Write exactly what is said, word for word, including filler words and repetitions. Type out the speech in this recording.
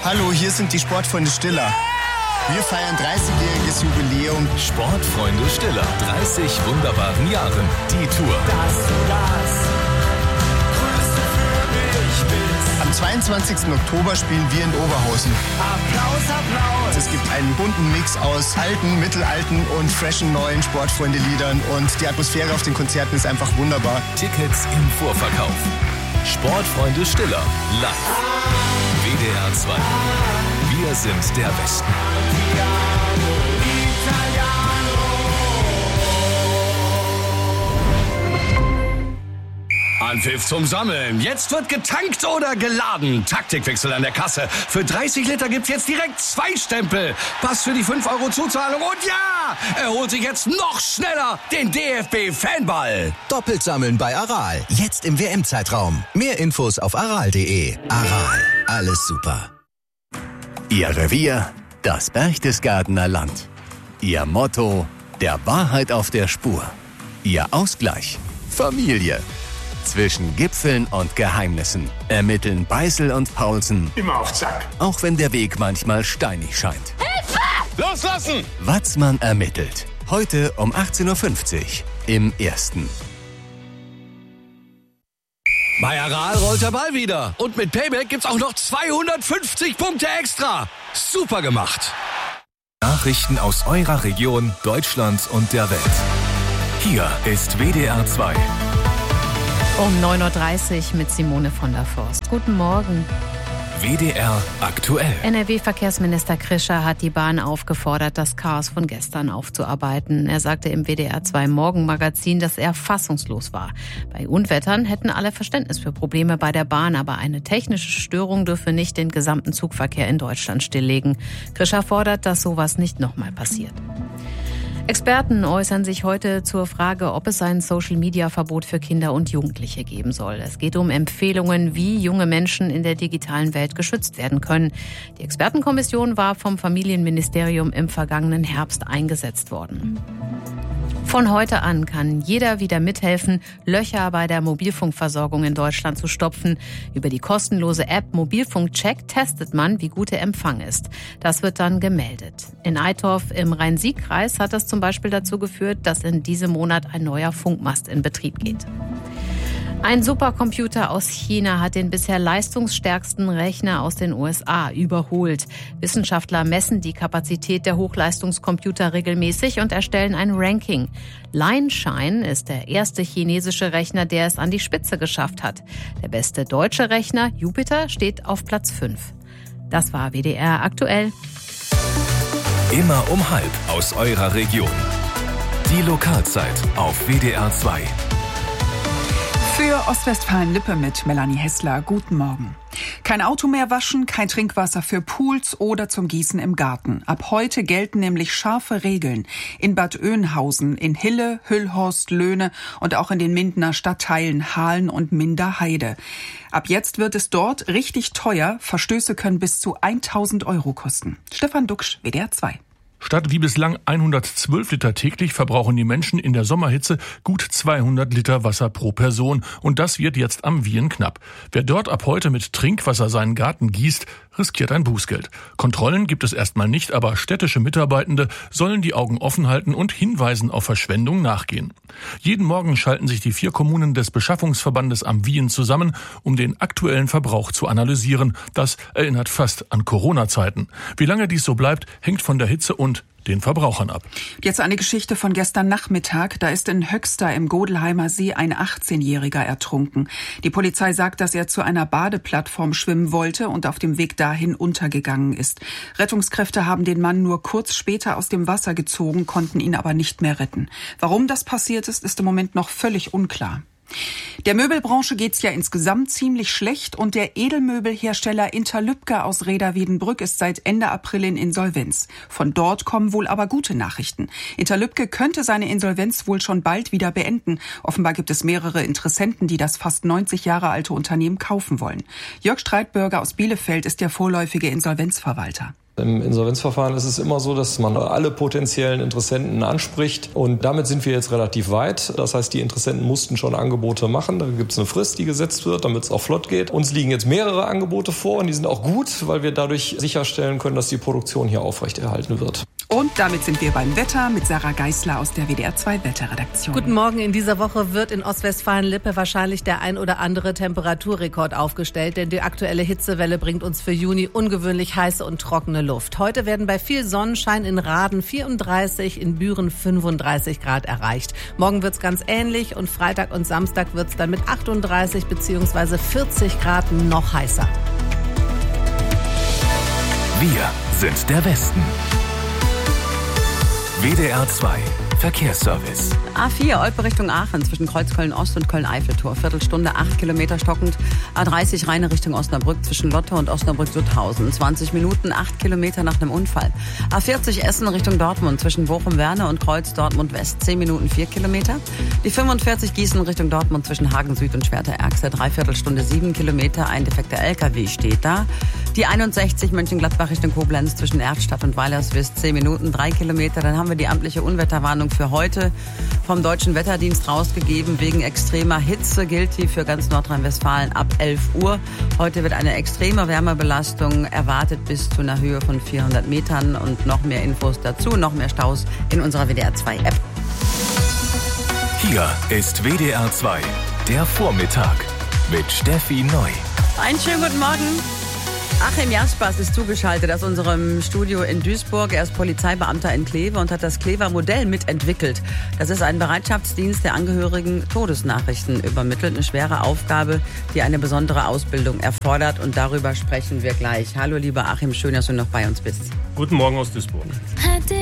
Hallo, hier sind die Sportfreunde Stiller. Wir feiern dreißigjähriges Jubiläum. Sportfreunde Stiller, dreißig wunderbaren Jahren. Die Tour. Dass du das Größte für mich bist. Am zweiundzwanzigsten Oktober spielen wir in Oberhausen. Applaus, Applaus. Es gibt einen bunten Mix aus alten, mittelalten und freshen neuen Sportfreunde-Liedern. Und die Atmosphäre auf den Konzerten ist einfach wunderbar. Tickets im Vorverkauf. Sportfreunde Stiller, live. W D R zwei. Wir sind der Westen. Anpfiff zum Sammeln. Jetzt wird getankt oder geladen. Taktikwechsel an der Kasse. Für dreißig Liter gibt's jetzt direkt zwei Stempel. Pass für die fünf Euro Zuzahlung. Und ja, er holt sich jetzt noch schneller den D F B-Fanball. Doppelt sammeln bei Aral. Jetzt im W M-Zeitraum. Mehr Infos auf aral punkt de. Aral. Alles super. Ihr Revier, das Berchtesgadener Land. Ihr Motto, der Wahrheit auf der Spur. Ihr Ausgleich, Familie. Zwischen Gipfeln und Geheimnissen ermitteln Beißel und Paulsen. Immer auf Zack. Auch wenn der Weg manchmal steinig scheint. Hilfe! Loslassen! Watzmann ermittelt. Heute um achtzehn Uhr fünfzig im Ersten. Bei Aral rollt der Ball wieder. Und mit Payback gibt's auch noch zweihundertfünfzig Punkte extra. Super gemacht. Nachrichten aus eurer Region, Deutschland und der Welt. Hier ist W D R zwei. Um neun Uhr dreißig mit Simone von der Forst. Guten Morgen. W D R aktuell. N R W-Verkehrsminister Krischer hat die Bahn aufgefordert, das Chaos von gestern aufzuarbeiten. Er sagte im W D R zwei Morgenmagazin, dass er fassungslos war. Bei Unwettern hätten alle Verständnis für Probleme bei der Bahn, aber eine technische Störung dürfe nicht den gesamten Zugverkehr in Deutschland stilllegen. Krischer fordert, dass sowas nicht nochmal passiert. Experten äußern sich heute zur Frage, ob es ein Social-Media-Verbot für Kinder und Jugendliche geben soll. Es geht um Empfehlungen, wie junge Menschen in der digitalen Welt geschützt werden können. Die Expertenkommission war vom Familienministerium im vergangenen Herbst eingesetzt worden. Von heute an kann jeder wieder mithelfen, Löcher bei der Mobilfunkversorgung in Deutschland zu stopfen. Über die kostenlose App Mobilfunkcheck testet man, wie gut der Empfang ist. Das wird dann gemeldet. In Eitorf im Rhein-Sieg-Kreis hat das zum Beispiel dazu geführt, dass in diesem Monat ein neuer Funkmast in Betrieb geht. Ein Supercomputer aus China hat den bisher leistungsstärksten Rechner aus den U S A überholt. Wissenschaftler messen die Kapazität der Hochleistungscomputer regelmäßig und erstellen ein Ranking. Lianshine ist der erste chinesische Rechner, der es an die Spitze geschafft hat. Der beste deutsche Rechner, Jupiter, steht auf Platz fünf. Das war W D R aktuell. Immer um halb aus eurer Region. Die Lokalzeit auf W D R zwei. Für Ostwestfalen-Lippe mit Melanie Hessler. Guten Morgen. Kein Auto mehr waschen, kein Trinkwasser für Pools oder zum Gießen im Garten. Ab heute gelten nämlich scharfe Regeln. In Bad Oeynhausen, in Hille, Hüllhorst, Löhne und auch in den Mindener Stadtteilen Hahlen und Minderheide. Ab jetzt wird es dort richtig teuer. Verstöße können bis zu tausend Euro kosten. Stefan Duxch, W D R zwei. Statt wie bislang hundertzwölf Liter täglich verbrauchen die Menschen in der Sommerhitze gut zweihundert Liter Wasser pro Person. Und das wird jetzt am Wien knapp. Wer dort ab heute mit Trinkwasser seinen Garten gießt, riskiert ein Bußgeld. Kontrollen gibt es erstmal nicht, aber städtische Mitarbeitende sollen die Augen offen halten und Hinweisen auf Verschwendung nachgehen. Jeden Morgen schalten sich die vier Kommunen des Beschaffungsverbandes am Wien zusammen, um den aktuellen Verbrauch zu analysieren. Das erinnert fast an Corona-Zeiten. Wie lange dies so bleibt, hängt von der Hitze und den Verbrauchern ab. Jetzt eine Geschichte von gestern Nachmittag. Da ist in Höxter im Godelheimer See ein achtzehnjähriger ertrunken. Die Polizei sagt, dass er zu einer Badeplattform schwimmen wollte und auf dem Weg dahin untergegangen ist. Rettungskräfte haben den Mann nur kurz später aus dem Wasser gezogen, konnten ihn aber nicht mehr retten. Warum das passiert ist, ist im Moment noch völlig unklar. Der Möbelbranche geht's ja insgesamt ziemlich schlecht und der Edelmöbelhersteller Interlübke aus Reda-Wiedenbrück ist seit Ende April in Insolvenz. Von dort kommen wohl aber gute Nachrichten. Interlübke könnte seine Insolvenz wohl schon bald wieder beenden. Offenbar gibt es mehrere Interessenten, die das fast neunzig Jahre alte Unternehmen kaufen wollen. Jörg Streitbürger aus Bielefeld ist der vorläufige Insolvenzverwalter. Im Insolvenzverfahren ist es immer so, dass man alle potenziellen Interessenten anspricht und damit sind wir jetzt relativ weit. Das heißt, die Interessenten mussten schon Angebote machen. Da gibt es eine Frist, die gesetzt wird, damit es auch flott geht. Uns liegen jetzt mehrere Angebote vor und die sind auch gut, weil wir dadurch sicherstellen können, dass die Produktion hier aufrechterhalten wird. Und damit sind wir beim Wetter mit Sarah Geisler aus der W D R zwei Wetterredaktion. Guten Morgen. In dieser Woche wird in Ostwestfalen-Lippe wahrscheinlich der ein oder andere Temperaturrekord aufgestellt, denn die aktuelle Hitzewelle bringt uns für Juni ungewöhnlich heiße und trockene Luft. Heute werden bei viel Sonnenschein in Raden vierunddreißig, in Büren fünfunddreißig Grad erreicht. Morgen wird's ganz ähnlich und Freitag und Samstag wird's dann mit achtunddreißig bzw. vierzig Grad noch heißer. Wir sind der Westen. W D R zwei Verkehrsservice. A vier, Olpe Richtung Aachen, zwischen Kreuzköln-Ost und Köln-Eiffeltor. Viertelstunde, acht Kilometer stockend. A dreißig, Rheine Richtung Osnabrück, zwischen Lotte und Osnabrück-Sutthausen. zwanzig Minuten, acht Kilometer nach einem Unfall. A vierzig, Essen Richtung Dortmund, zwischen Bochum-Werne und Kreuz-Dortmund-West. zehn Minuten, vier Kilometer. Die fünfundvierzig, Gießen Richtung Dortmund, zwischen Hagen-Süd und Schwerter-Erxel. Dreiviertelstunde, sieben Kilometer. Ein defekter L K W steht da. Die einundsechzig, Mönchengladbach Richtung Koblenz, zwischen Erftstadt und Weilerswist. zehn Minuten, drei Kilometer. Dann haben wir die amtliche Unwetterwarnung für heute vom Deutschen Wetterdienst rausgegeben. Wegen extremer Hitze gilt die für ganz Nordrhein-Westfalen ab elf Uhr. Heute wird eine extreme Wärmebelastung erwartet bis zu einer Höhe von vierhundert Metern. Und noch mehr Infos dazu, noch mehr Staus in unserer W D R zwei App. Hier ist W D R zwei, der Vormittag mit Steffi Neu. Einen schönen guten Morgen. Achim Jaspers ist zugeschaltet aus unserem Studio in Duisburg. Er ist Polizeibeamter in Kleve und hat das Klever-Modell mitentwickelt. Das ist ein Bereitschaftsdienst, der Angehörigen Todesnachrichten übermittelt. Eine schwere Aufgabe, die eine besondere Ausbildung erfordert. Und darüber sprechen wir gleich. Hallo lieber Achim, schön, dass du noch bei uns bist. Guten Morgen aus Duisburg.